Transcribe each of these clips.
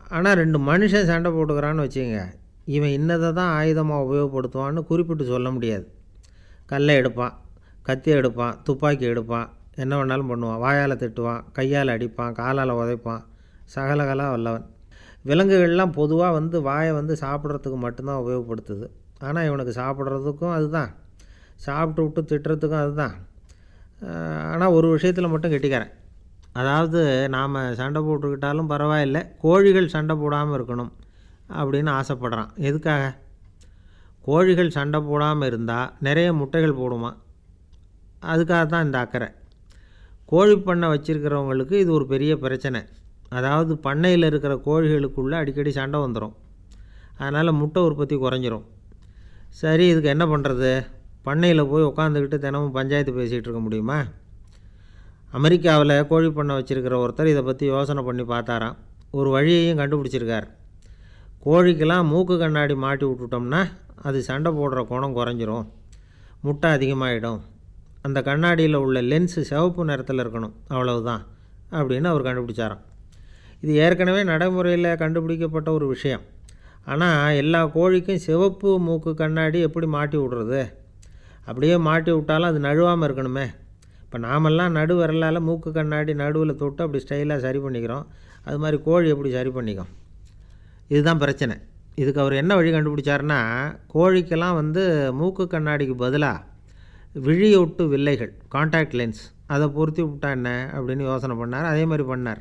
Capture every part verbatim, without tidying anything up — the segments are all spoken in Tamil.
ஆனால் ரெண்டு மனுஷன் சண்டை போட்டுக்கிறான்னு வச்சுங்க, இவன் இன்னதை தான் ஆயுதமாக உபயோகப்படுத்துவான்னு குறிப்பிட்டு சொல்ல முடியாது. கல்லை எடுப்பான், கத்தி எடுப்பான், துப்பாக்கி எடுப்பான், என்ன வேணாலும் பண்ணுவான். வாயால் திட்டுவான், கையால் அடிப்பான், காலால் உதைப்பான், சகலகலா வல்லவன். விலங்குகள்லாம் பொதுவாக வந்து வாயை வந்து சாப்பிட்றதுக்கு மட்டும்தான் உபயோகப்படுத்துது. ஆனால் இவனுக்கு சாப்பிட்றதுக்கும் அதுதான், சாப்பிட்டு விட்டு திட்டுறதுக்கும் அதுதான். ஆனால் ஒரு விஷயத்தில் மட்டும் கெட்டிக்காரன். அதாவது நாம் சண்டை போட்டுக்கிட்டாலும் பரவாயில்லை, கோழிகள் சண்டை போடாமல் இருக்கணும் அப்படின்னு ஆசைப்படுறான். எதுக்காக? கோழிகள் சண்டை போடாமல் இருந்தால் நிறைய முட்டைகள் போடுமா, அதுக்காக தான் இந்த அக்கறை. கோழி பண்ணை வச்சுருக்கிறவங்களுக்கு இது ஒரு பெரிய பிரச்சனை. அதாவது பண்ணையில் இருக்கிற கோழிகளுக்குள்ளே அடிக்கடி சண்டை வந்துடும், அதனால் முட்டை உற்பத்தி குறைஞ்சிரும். சரி, இதுக்கு என்ன பண்ணுறது? பண்ணையில் போய் உட்காந்துக்கிட்டு தினமும் பஞ்சாயத்து பேசிகிட்டு இருக்க முடியுமா? அமெரிக்காவில் கோழி பண்ணை வச்சுருக்கிற ஒருத்தர் இதை பற்றி யோசனை பண்ணி பார்த்தாராம். ஒரு வழியையும் கண்டுபிடிச்சிருக்கார். கோழிக்கெல்லாம் மூக்கு கண்ணாடி மாட்டி விட்டுட்டோம்னா அது சண்டை போடுற குணம் குறைஞ்சிரும், முட்டை அதிகமாகிடும். அந்த கண்ணாடியில் உள்ள லென்ஸு சிவப்பு நிறத்தில் இருக்கணும், அவ்வளவுதான் அப்படின்னு அவர் கண்டுபிடிச்சாராம். இது ஏற்கனவே நடைமுறையில் கண்டுபிடிக்கப்பட்ட ஒரு விஷயம். ஆனால் எல்லா கோழிக்கும் சிவப்பு மூக்கு கண்ணாடி எப்படி மாட்டி விட்றது? அப்படியே மாட்டி விட்டாலும் அது நழுவாமல் இருக்கணுமே. இப்போ நாமெல்லாம் நடு விரலால் மூக்கு கண்ணாடி நடுவில் தொட்டு அப்படி ஸ்டைலாக சரி பண்ணிக்கிறோம், அது மாதிரி கோழி எப்படி சரி பண்ணிக்கும்? இதுதான் பிரச்சனை. இதுக்கு அவர் என்ன வழி கண்டுபிடிச்சாருன்னா, கோழிக்கெல்லாம் வந்து மூக்கு கண்ணாடிக்கு பதிலாக விழியொட்டு வில்லைகள், கான்டாக்ட் லென்ஸ், அதை பொருத்தி விட்டா என்ன அப்படின்னு யோசனை பண்ணார். அதே மாதிரி பண்ணார்.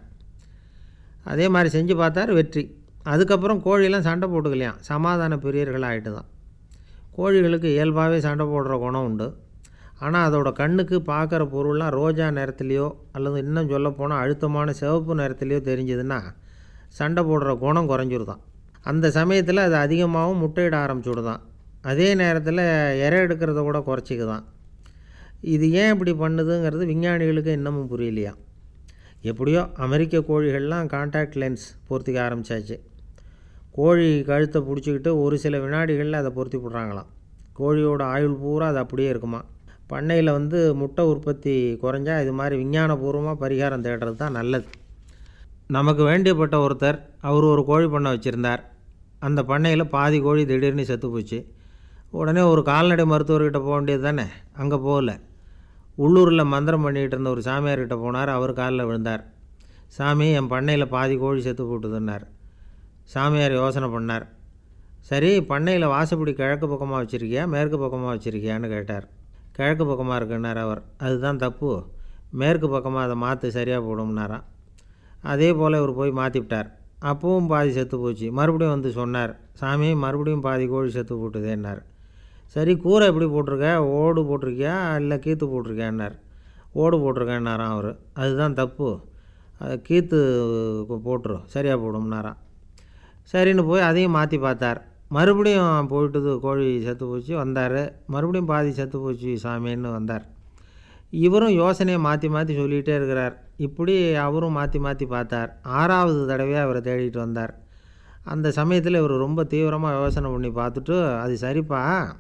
அதே மாதிரி செஞ்சு பார்த்தார், வெற்றி. அதுக்கப்புறம் கோழியெல்லாம் சண்டை போட்டுக்கலையாம், சமாதான பிரியர்கள் ஆகிட்டு தான். கோழிகளுக்கு இயல்பாகவே சண்டை போடுற குணம் உண்டு. ஆனால் அதோட கண்ணுக்கு பார்க்குற பொருள்லாம் ரோஜா நிறத்துலையோ அல்லது இன்னும் சொல்லப்போனால் அழுத்தமான சிவப்பு நிறத்துலையோ தெரிஞ்சதுன்னா சண்டை போடுற குணம் குறைஞ்சிருதான். அந்த சமயத்தில் அது அதிகமாகவும் முட்டையிட ஆரம்பிச்சுடுதான். அதே நேரத்தில் இறை எடுக்கிறத கூட குறைச்சிக்குதான். இது ஏன் இப்படி பண்ணுதுங்கிறது விஞ்ஞானிகளுக்கு இன்னமும் புரியலையா. எப்படியோ அமெரிக்க கோழிகள்லாம் கான்டாக்ட் லென்ஸ் பொருத்திக்க ஆரம்பித்தாச்சு. கோழி கழுத்தை பிடிச்சிக்கிட்டு ஒரு சில வினாடிகளில் அதை பொருத்தி விட்றாங்களாம். கோழியோட ஆயுள் பூரா அது அப்படியே இருக்குமா. பண்ணையில் வந்து முட்டை உற்பத்தி குறைஞ்சா இது மாதிரி விஞ்ஞானபூர்வமாக பரிகாரம் தேடுறது தான் நல்லது. நமக்கு வேண்டியப்பட்ட ஒருத்தர், அவர் ஒரு கோழி பண்ணை வச்சுருந்தார். அந்த பண்ணையில் பாதி கோழி திடீர்னு செத்து போச்சு. உடனே ஒரு கால்நடை மருத்துவர்கிட்ட போக வேண்டியது தானே. அங்கே போகல, உள்ளூரில் மந்திரம் பண்ணிகிட்டு இருந்த ஒரு சாமியார்கிட்ட போனார். அவர் காலில் விழுந்தார். சாமி, என் பண்ணையில் பாதி கோழி செத்து போட்டுதுன்னார். சாமியார் யோசனை பண்ணார். சரி, பண்ணையில் வாசப்படி கிழக்கு பக்கமாக வச்சுருக்கியா மேற்கு பக்கமாக வச்சுருக்கியான்னு கேட்டார். கிழக்கு பக்கமாக இருக்குன்னார் அவர். அதுதான் தப்பு, மேற்கு பக்கமாக அதை மாற்று, சரியாக போடும்னாராம். அதே போல் இவர் போய் மாற்றிவிட்டார். அப்பவும் பாதி செத்து போச்சு. மறுபடியும் வந்து சொன்னார், சாமி மறுபடியும் பாதி கோழி செத்து போட்டுதேன்னார். சரி, கூரை எப்படி போட்டிருக்க, ஓடு போட்டிருக்கியா இல்லை கீற்று போட்டிருக்கியான்னார். ஓடு போட்டிருக்கேன்னாராம் அவர். அதுதான் தப்பு, அது கீற்று போட்டுரும், சரியாக போடும்னாராம். சரின்னு போய் அதையும் மாற்றி பார்த்தார். மறுபடியும் போயிட்டுது, கோழி செத்து போச்சு. வந்தார், மறுபடியும் பாதி செத்து போச்சு சாமின்னு வந்தார். இவரும் யோசனையை மாற்றி மாற்றி சொல்லிகிட்டே இருக்கிறார். இப்படி அவரும் மாற்றி மாற்றி பார்த்தார். ஆறாவது தடவையாக அவரை தேடிட்டு வந்தார். அந்த சமயத்தில் இவர் ரொம்ப தீவிரமாக யோசனை பண்ணி பார்த்துட்டு, அது சரிப்பா,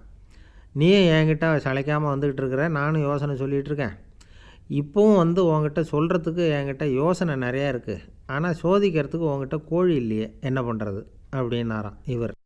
நீயும் என்கிட்ட சளைக்காமல் வந்துக்கிட்டு இருக்கிற, நானும் யோசனை சொல்லிகிட்டு இருக்கேன். இப்போவும் வந்து உங்ககிட்ட சொல்கிறதுக்கு என்கிட்ட யோசனை நிறையா இருக்குது, ஆனால் சோதிக்கிறதுக்கு உங்ககிட்ட கோழி இல்லையே, என்ன பண்ணுறது அப்படின்னாராம் இவர்.